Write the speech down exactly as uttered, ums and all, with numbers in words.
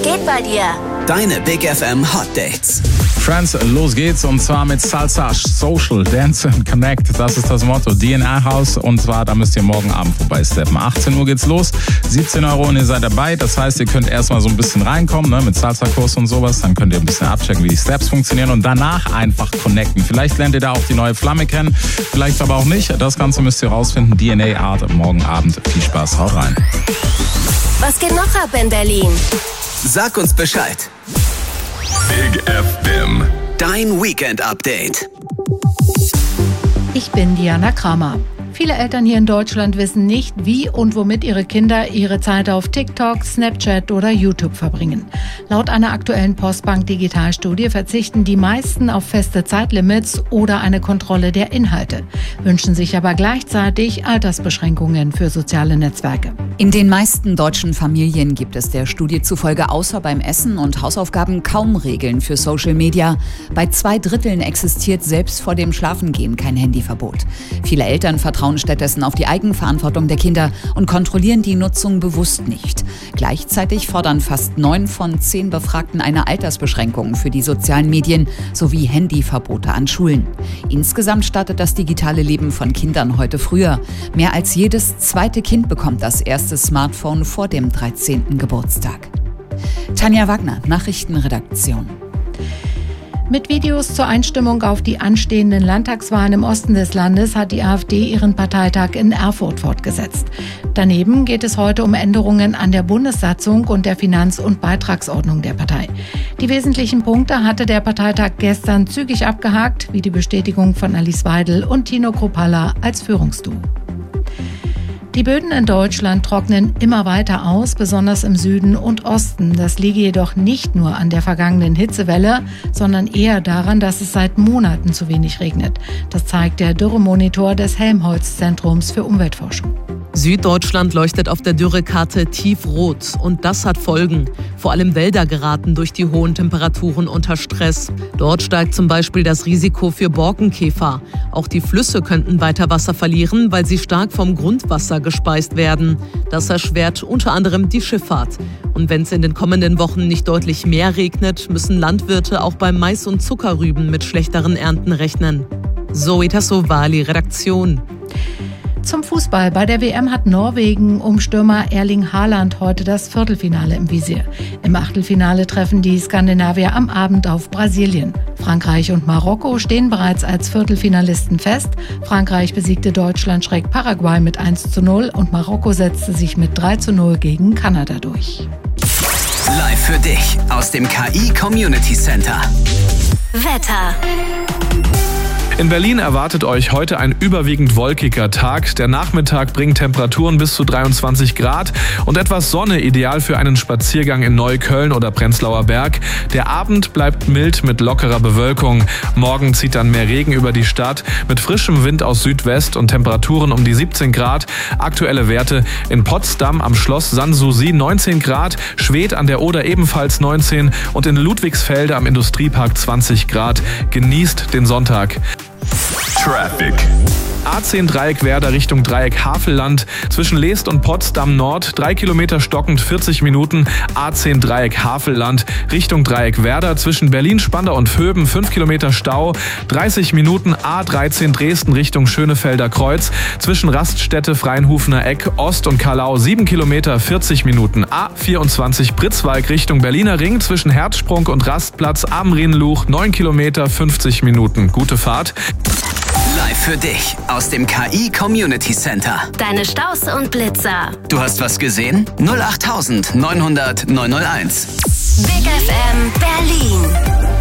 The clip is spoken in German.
geht bei dir? Deine Big F M Hot Dates. Friends, los geht's und zwar mit Salsa, Social, Dance and Connect. Das ist das Motto. D N A-Haus und zwar, da müsst ihr morgen Abend vorbeisteppen. achtzehn Uhr geht's los, siebzehn Euro und ihr seid dabei. Das heißt, ihr könnt erstmal so ein bisschen reinkommen, ne, mit Salsa-Kurs und sowas. Dann könnt ihr ein bisschen abchecken, wie die Steps funktionieren und danach einfach connecten. Vielleicht lernt ihr da auch die neue Flamme kennen, vielleicht aber auch nicht. Das Ganze müsst ihr rausfinden. D N A-Art morgen Abend. Viel Spaß, haut rein. Was geht noch ab in Berlin? Sag uns Bescheid. Big F M. Dein Weekend-Update. Ich bin Diana Kramer. Viele Eltern hier in Deutschland wissen nicht, wie und womit ihre Kinder ihre Zeit auf TikTok, Snapchat oder YouTube verbringen. Laut einer aktuellen Postbank-Digitalstudie verzichten die meisten auf feste Zeitlimits oder eine Kontrolle der Inhalte, wünschen sich aber gleichzeitig Altersbeschränkungen für soziale Netzwerke. In den meisten deutschen Familien gibt es der Studie zufolge außer beim Essen und Hausaufgaben kaum Regeln für Social Media. Bei zwei Dritteln existiert selbst vor dem Schlafengehen kein Handyverbot. Viele Eltern vertrauen stattdessen auf die Eigenverantwortung der Kinder und kontrollieren die Nutzung bewusst nicht. Gleichzeitig fordern fast neun von zehn Befragten eine Altersbeschränkung für die sozialen Medien sowie Handyverbote an Schulen. Insgesamt startet das digitale Leben von Kindern heute früher. Mehr als jedes zweite Kind bekommt das erste Smartphone vor dem dreizehnten Geburtstag. Tanja Wagner, Nachrichtenredaktion. Mit Videos zur Einstimmung auf die anstehenden Landtagswahlen im Osten des Landes hat die AfD ihren Parteitag in Erfurt fortgesetzt. Daneben geht es heute um Änderungen an der Bundessatzung und der Finanz- und Beitragsordnung der Partei. Die wesentlichen Punkte hatte der Parteitag gestern zügig abgehakt, wie die Bestätigung von Alice Weidel und Tino Kruppalla als Führungsduo. Die Böden in Deutschland trocknen immer weiter aus, besonders im Süden und Osten. Das liege jedoch nicht nur an der vergangenen Hitzewelle, sondern eher daran, dass es seit Monaten zu wenig regnet. Das zeigt der Dürremonitor des Helmholtz-Zentrums für Umweltforschung. Süddeutschland leuchtet auf der Dürrekarte tiefrot und das hat Folgen. Vor allem Wälder geraten durch die hohen Temperaturen unter Stress. Dort steigt zum Beispiel das Risiko für Borkenkäfer. Auch die Flüsse könnten weiter Wasser verlieren, weil sie stark vom Grundwasser gespeist werden. Das erschwert unter anderem die Schifffahrt. Und wenn es in den kommenden Wochen nicht deutlich mehr regnet, müssen Landwirte auch beim Mais und Zuckerrüben mit schlechteren Ernten rechnen. Zoe Tassovali, Redaktion. Zum Fußball. Bei der W M hat Norwegen um Stürmer Erling Haaland heute das Viertelfinale im Visier. Im Achtelfinale treffen die Skandinavier am Abend auf Brasilien. Frankreich und Marokko stehen bereits als Viertelfinalisten fest. Frankreich besiegte Deutschland schräg Paraguay mit eins zu null und Marokko setzte sich mit drei zu null gegen Kanada durch. Live für dich aus dem K I Community Center. Wetter. In Berlin erwartet euch heute ein überwiegend wolkiger Tag. Der Nachmittag bringt Temperaturen bis zu dreiundzwanzig Grad und etwas Sonne, ideal für einen Spaziergang in Neukölln oder Prenzlauer Berg. Der Abend bleibt mild mit lockerer Bewölkung. Morgen zieht dann mehr Regen über die Stadt mit frischem Wind aus Südwest und Temperaturen um die siebzehn Grad. Aktuelle Werte in Potsdam am Schloss Sanssouci neunzehn Grad, Schwedt an der Oder ebenfalls neunzehn und in Ludwigsfelde am Industriepark zwanzig Grad. Genießt den Sonntag. Traffic. A zehn Dreieck Werder Richtung Dreieck Havelland. Zwischen Leest und Potsdam Nord. Drei Kilometer stockend, vierzig Minuten. A zehn Dreieck Havelland Richtung Dreieck Werder. Zwischen Berlin, Spandau und Vöben. fünf Kilometer Stau. dreißig Minuten. A dreizehn Dresden Richtung Schönefelder Kreuz. Zwischen Raststätte, Freienhufener Eck, Ost und Kallau. sieben Kilometer, vierzig Minuten. A vierundzwanzig Pritzwalk Richtung Berliner Ring. Zwischen Herzsprung und Rastplatz am Riedenluch. neun Kilometer, fünfzig Minuten. Gute Fahrt. Live für dich aus dem K I Community Center. Deine Staus und Blitzer. Du hast was gesehen? null acht neunhundert neunhundert neunhunderteins. Big F M Berlin.